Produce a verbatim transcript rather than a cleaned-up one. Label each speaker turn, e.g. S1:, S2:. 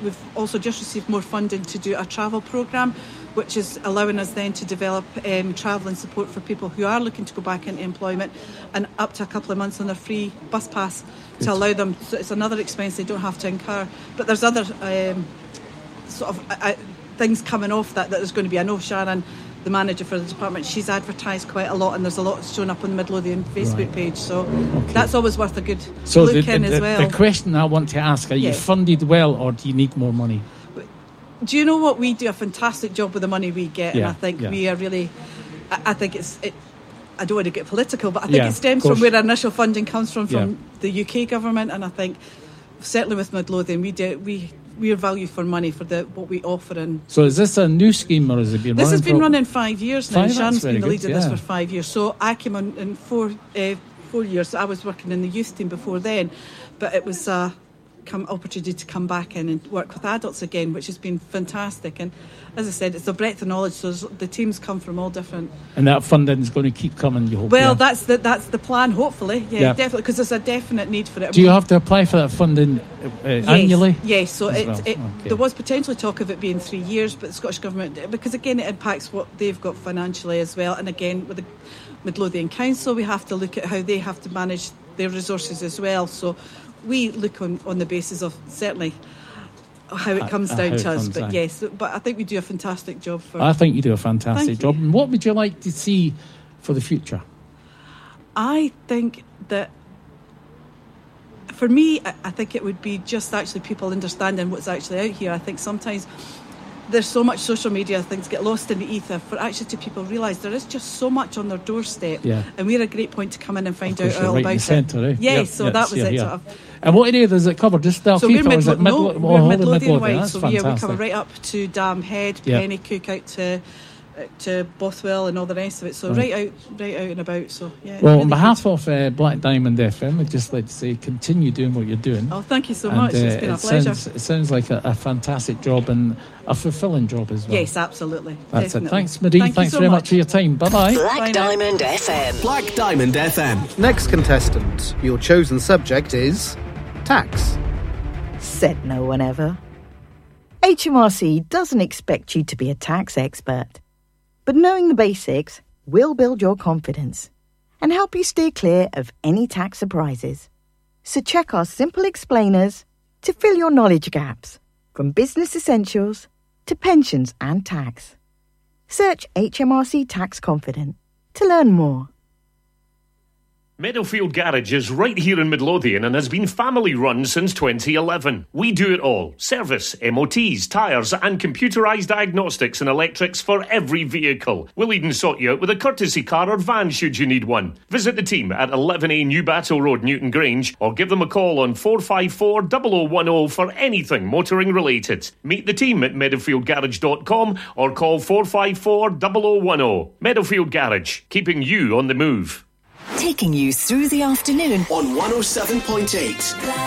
S1: we've also just received more funding to do a travel programme, which is allowing us then to develop um, travelling support for people who are looking to go back into employment, and up to a couple of months on their free bus pass to allow them. So it's another expense they don't have to incur. But there's other um, sort of uh, things coming off that that there's going to be. I know Sharon, the manager for the department, she's advertised quite a lot, and there's a lot showing up on the Midlothian Facebook right. page, so okay. that's always worth a good
S2: so
S1: look
S2: the,
S1: in
S2: the,
S1: as well.
S2: The question I want to ask, are
S1: yes.
S2: you funded well, or do you need more money?
S1: Do you know what? We do a fantastic job with the money we get,
S2: yeah,
S1: and I think
S2: yeah.
S1: we are really, I, I think it's, it, I don't want to get political, but I think
S2: yeah,
S1: it stems from where our initial funding comes from, from yeah. the U K government, and I think certainly with Midlothian, we do, we we are value for money for the what we offer. And
S2: so is this a new scheme, or has it been
S1: this
S2: running
S1: has been
S2: for
S1: running five years now?
S2: Five,
S1: Sharon's been the lead
S2: good,
S1: of this
S2: yeah.
S1: for five years. So I came on in four uh, four years. So I was working in the youth team before then, but it was a come opportunity to come back in and work with adults again, which has been fantastic. And as I said, it's a breadth of knowledge, so the teams come from all different.
S2: And that funding is going to keep coming, you hope?
S1: Well,
S2: yeah.
S1: that's the that's the plan. Hopefully, yeah,
S2: yeah.
S1: definitely, because there's a definite need for it.
S2: Do you have to apply for that funding uh,
S1: yes,
S2: annually?
S1: Yes. So it,
S2: well?
S1: it,
S2: okay.
S1: there was potentially talk of it being three years, but the Scottish Government, because again it impacts what they've got financially as well. And again with the Midlothian Council, we have to look at how they have to manage their resources as well. So we look on, on the basis of certainly how it comes uh, down to us. But down. yes, but I think we do a fantastic job for.
S2: I think you do a fantastic
S1: Thank
S2: job.
S1: You.
S2: And what would you like to see for the future?
S1: I think that for me, I think it would be just actually people understanding what's actually out here. I think sometimes there's so much social media, things get lost in the ether, for actually to people realise there is just so much on their doorstep,
S2: yeah.
S1: and we're a great point to come in and find out all
S2: right
S1: about
S2: in the centre,
S1: it.
S2: Eh?
S1: Yes,
S2: yep,
S1: so
S2: yep,
S1: that was
S2: yeah,
S1: it.
S2: Yeah.
S1: Sort of.
S2: And what area does it cover? Just Dalkeith,
S1: so we're
S2: or
S1: Midlo-
S2: is it
S1: no,
S2: Midlo-
S1: we're
S2: oh,
S1: Midlothian,
S2: Midlothian
S1: wide,
S2: That's
S1: so
S2: fantastic.
S1: yeah, we cover right up to Dam Head,
S2: yep.
S1: Pennycook, out to uh, to Bothwell and all the rest of it. So right, right out, right out and about. So yeah.
S2: Well,
S1: really
S2: on behalf
S1: good.
S2: of uh, Black Diamond F M, I'd just like to say, continue doing what you're doing.
S1: Oh, thank you so
S2: and,
S1: much.
S2: Uh,
S1: it's been
S2: it
S1: a pleasure.
S2: Sounds, it sounds like a, a fantastic job and a fulfilling job as well.
S1: Yes, absolutely.
S2: That's
S1: definitely.
S2: it. Thanks, Marie.
S1: Thank
S2: Thanks
S1: so
S2: very
S1: much.
S2: much for your time. Bye bye.
S3: Black
S1: Bye
S3: Diamond F M.
S4: Black Diamond F M. Next contestant. Your chosen subject is tax.
S5: Said no one ever. H M R C doesn't expect you to be a tax expert, but knowing the basics will build your confidence and help you steer clear of any tax surprises. So check our simple explainers to fill your knowledge gaps, from business essentials to pensions and tax. Search H M R C Tax Confident to learn more.
S6: Meadowfield Garage is right here in Midlothian and has been family run since twenty eleven. We do it all. Service, M O Ts, tyres and computerised diagnostics and electrics for every vehicle. We'll even sort you out with a courtesy car or van should you need one. Visit the team at eleven A New Battle Road, Newton Grange, or give them a call on four five four, zero zero one zero for anything motoring related. Meet the team at meadowfield garage dot com or call four five four, zero zero one zero. Meadowfield Garage, keeping you on the move.
S3: Taking you through the afternoon
S4: on one oh seven point eight.